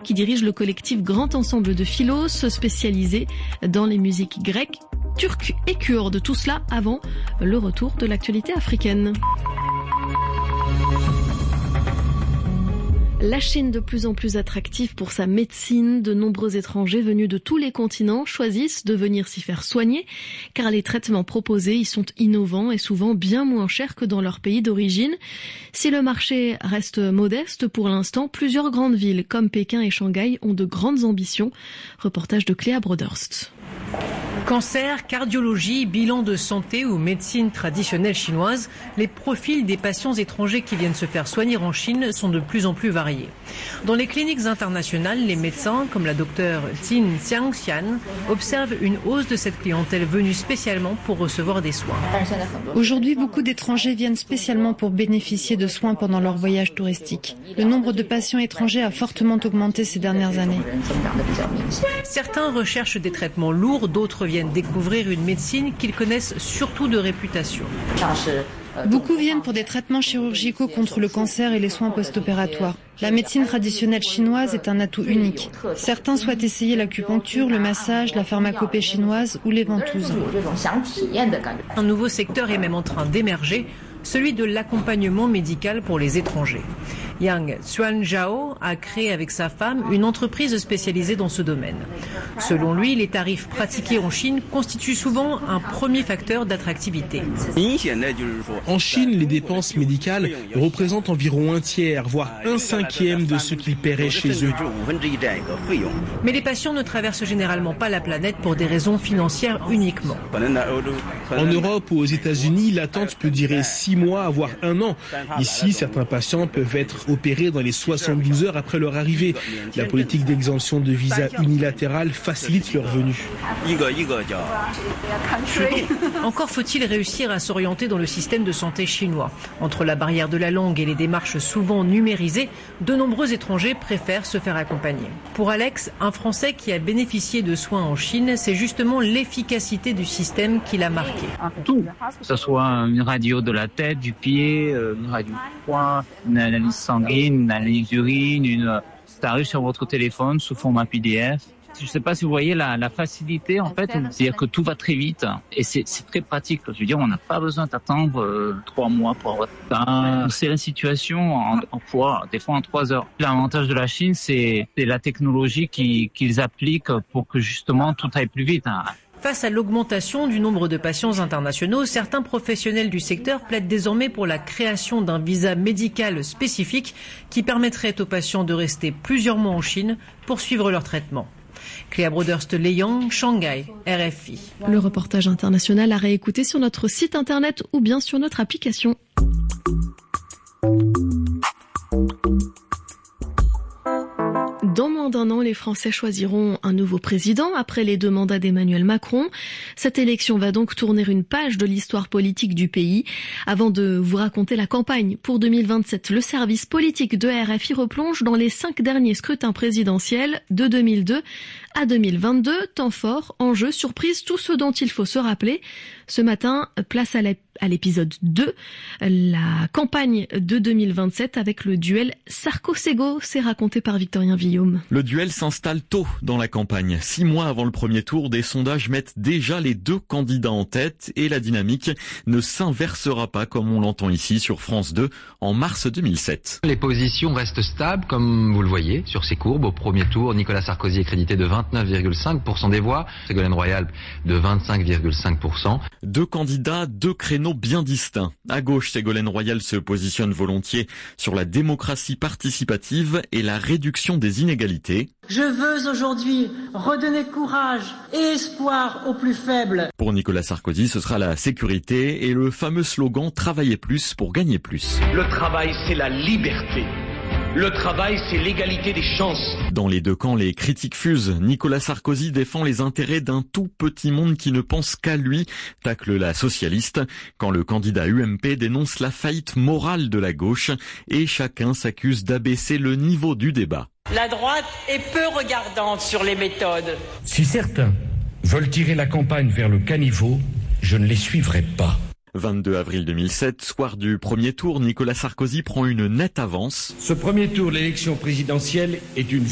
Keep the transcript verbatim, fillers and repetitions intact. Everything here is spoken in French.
qui dirige le collectif Grand Ensemble de Philos, spécialisé dans les musiques grecques, turques et kurdes. Tout cela avant le retour de l'actualité africaine. La Chine de plus en plus attractive pour sa médecine, de nombreux étrangers venus de tous les continents choisissent de venir s'y faire soigner car les traitements proposés y sont innovants et souvent bien moins chers que dans leur pays d'origine. Si le marché reste modeste pour l'instant, plusieurs grandes villes comme Pékin et Shanghai ont de grandes ambitions. Reportage de Cléa Broderst. Cancer, cardiologie, bilan de santé ou médecine traditionnelle chinoise, les profils des patients étrangers qui viennent se faire soigner en Chine sont de plus en plus variés. Dans les cliniques internationales, les médecins, comme la docteure Tin Xiangxian, observent une hausse de cette clientèle venue spécialement pour recevoir des soins. Aujourd'hui, beaucoup d'étrangers viennent spécialement pour bénéficier de soins pendant leur voyage touristique. Le nombre de patients étrangers a fortement augmenté ces dernières années. Certains recherchent des traitements lourds, d'autres viennent découvrir une médecine qu'ils connaissent surtout de réputation. Beaucoup viennent pour des traitements chirurgicaux contre le cancer et les soins post-opératoires. La médecine traditionnelle chinoise est un atout unique. Certains souhaitent essayer l'acupuncture, le massage, la pharmacopée chinoise ou les ventouses. Un nouveau secteur est même en train d'émerger, celui de l'accompagnement médical pour les étrangers. Yang Xuanzhao a créé avec sa femme une entreprise spécialisée dans ce domaine. Selon lui, les tarifs pratiqués en Chine constituent souvent un premier facteur d'attractivité. En Chine, les dépenses médicales représentent environ un tiers, voire un cinquième de ce qu'ils paieraient chez eux. Mais les patients ne traversent généralement pas la planète pour des raisons financières uniquement. En Europe ou aux États-Unis, l'attente peut durer six mois, voire un an. Ici, certains patients peuvent être opérés dans les soixante-douze heures après leur arrivée. La politique d'exemption de visa unilatérale facilite leur venue. Encore faut-il réussir à s'orienter dans le système de santé chinois. Entre la barrière de la langue et les démarches souvent numérisées, de nombreux étrangers préfèrent se faire accompagner. Pour Alex, un Français qui a bénéficié de soins en Chine, c'est justement l'efficacité du système qui l'a marqué. Tout, que ce soit une radio de la tête, du pied, une radio du poing, une analyse sanguine, une analyse d'urine, une... ça arrive sur votre téléphone sous format P D F. Je ne sais pas si vous voyez la, la facilité, en fait, c'est-à-dire que tout va très vite et c'est, c'est très pratique. Je veux dire, on n'a pas besoin d'attendre euh, trois mois pour avoir ça. C'est la situation en, en fois, des fois en trois heures. L'avantage de la Chine, c'est, c'est la technologie qui, qu'ils appliquent pour que justement tout aille plus vite. Hein. Face à l'augmentation du nombre de patients internationaux, certains professionnels du secteur plaident désormais pour la création d'un visa médical spécifique qui permettrait aux patients de rester plusieurs mois en Chine pour suivre leur traitement. Cléa Broderst-Leyang, Shanghai, R F I. Le reportage international à réécouter sur notre site internet ou bien sur notre application. Dans moins d'un an, les Français choisiront un nouveau président après les deux mandats d'Emmanuel Macron. Cette élection va donc tourner une page de l'histoire politique du pays. Avant de vous raconter la campagne pour deux mille vingt-sept, le service politique de R F I replonge dans les cinq derniers scrutins présidentiels de deux mille deux à deux mille vingt-deux. Temps fort, enjeux, surprises, tout ce dont il faut se rappeler. Ce matin, place à l'épisode deux, la campagne de deux mille vingt-sept avec le duel Sarko-Sego. C'est raconté par Victorien Villaume. Le duel s'installe tôt dans la campagne. Six mois avant le premier tour, des sondages mettent déjà les deux candidats en tête et la dynamique ne s'inversera pas comme on l'entend ici sur France deux en mars deux mille sept. Les positions restent stables comme vous le voyez sur ces courbes. Au premier tour, Nicolas Sarkozy est crédité de vingt-neuf virgule cinq pour cent des voix, Ségolène Royal de vingt-cinq virgule cinq pour cent. Deux candidats, deux créneaux bien distincts. À gauche, Ségolène Royal se positionne volontiers sur la démocratie participative et la réduction des inégalités. Je veux aujourd'hui redonner courage et espoir aux plus faibles. Pour Nicolas Sarkozy, ce sera la sécurité et le fameux slogan « Travailler plus pour gagner plus ». Le travail, c'est la liberté. Le travail, c'est l'égalité des chances. Dans les deux camps, les critiques fusent. Nicolas Sarkozy défend les intérêts d'un tout petit monde qui ne pense qu'à lui, tacle la socialiste, quand le candidat U M P dénonce la faillite morale de la gauche et chacun s'accuse d'abaisser le niveau du débat. La droite est peu regardante sur les méthodes. Si certains veulent tirer la campagne vers le caniveau, je ne les suivrai pas. vingt-deux avril deux mille sept, soir du premier tour, Nicolas Sarkozy prend une nette avance. Ce premier tour de l'élection présidentielle est une